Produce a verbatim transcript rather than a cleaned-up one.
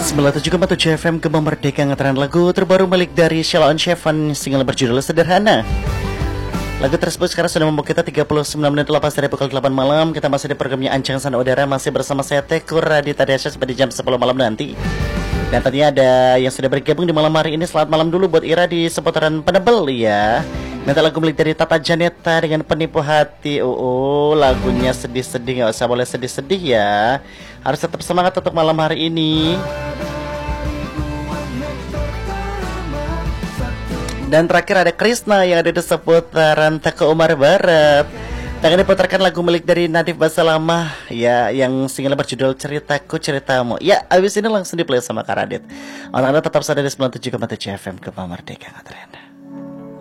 sembilan puluh tujuh koma tujuh F M Gema Merdeka, ngataran lagu terbaru milik dari Sheila on Seven, single berjudul Sederhana. Lagu tersebut sekarang sudah membawa kita tiga puluh sembilan menit lepas dari pukul delapan malam. Kita masih di programnya Ancang Sana Udara, masih bersama saya Tekur Radita Desya sampai di jam sepuluh malam nanti. Dan tadinya ada yang sudah bergabung di malam hari ini. Selamat malam dulu buat Ira di seputaran Penebel ya. Minta lagu milik dari Tata Janeta dengan Penipu Hati. Oh, oh lagunya sedih-sedih, gak usah boleh sedih-sedih ya. Harus tetap semangat untuk malam hari ini. Dan terakhir ada Krisna yang ada di seputaran Teku Umar Barat. Akan diputarkan lagu milik dari Nadif Basalamah ya, yang single berjudul Ceritaku Ceritamu. Ya, abis ini langsung di play sama Kak Radit. Orang-orang tetap sadar di sembilan puluh tujuh koma tujuh F M Gema Merdeka, Katrina.